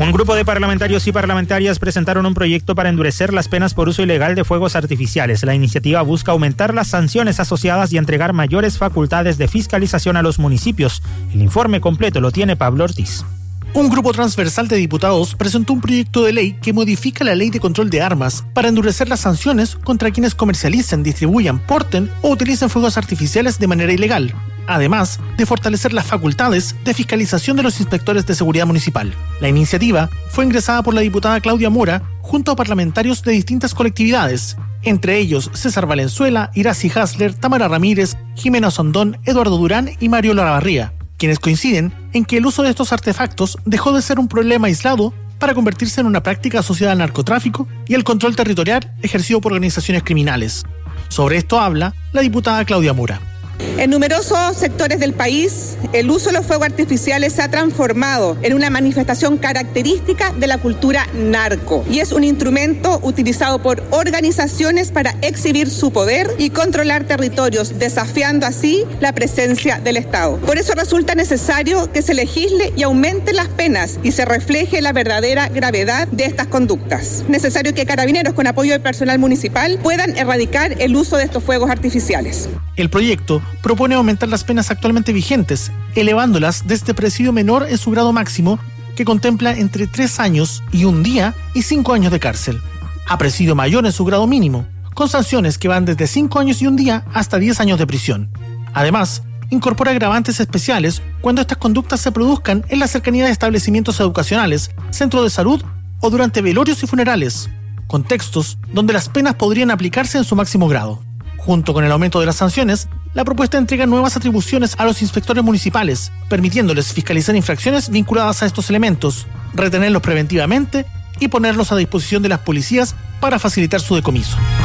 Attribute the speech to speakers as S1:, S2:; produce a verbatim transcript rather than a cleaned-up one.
S1: Un grupo de parlamentarios y parlamentarias presentaron un proyecto para endurecer las penas por uso ilegal de fuegos artificiales. La iniciativa busca aumentar las sanciones asociadas y entregar mayores facultades de fiscalización a los municipios. El informe completo lo tiene Pablo Ortiz.
S2: Un grupo transversal de diputados presentó un proyecto de ley que modifica la ley de control de armas para endurecer las sanciones contra quienes comercialicen, distribuyan, porten o utilicen fuegos artificiales de manera ilegal, además de fortalecer las facultades de fiscalización de los inspectores de seguridad municipal. La iniciativa fue ingresada por la diputada Claudia Mora junto a parlamentarios de distintas colectividades, entre ellos César Valenzuela, Iracy Hasler, Tamara Ramírez, Jimena Sondón, Eduardo Durán y Mario Olavarría, quienes coinciden en que el uso de estos artefactos dejó de ser un problema aislado para convertirse en una práctica asociada al narcotráfico y el control territorial ejercido por organizaciones criminales. Sobre esto habla la diputada Claudia Mora.
S3: En numerosos sectores del país, el uso de los fuegos artificiales se ha transformado en una manifestación característica de la cultura narco y es un instrumento utilizado por organizaciones para exhibir su poder y controlar territorios, desafiando así la presencia del Estado. Por eso resulta necesario que se legisle y aumente las penas y se refleje la verdadera gravedad de estas conductas. Es necesario que Carabineros, con apoyo del personal municipal, puedan erradicar el uso de estos fuegos artificiales.
S2: El proyecto propone aumentar las penas actualmente vigentes, elevándolas desde presidio menor en su grado máximo, que contempla entre tres años y un día y cinco años de cárcel, a presidio mayor en su grado mínimo, con sanciones que van desde cinco años y un día hasta diez años de prisión. Además, incorpora agravantes especiales cuando estas conductas se produzcan en la cercanía de establecimientos educacionales, centros de salud o durante velorios y funerales, contextos donde las penas podrían aplicarse en su máximo grado. Junto con el aumento de las sanciones, la propuesta entrega nuevas atribuciones a los inspectores municipales, permitiéndoles fiscalizar infracciones vinculadas a estos elementos, retenerlos preventivamente y ponerlos a disposición de las policías para facilitar su decomiso.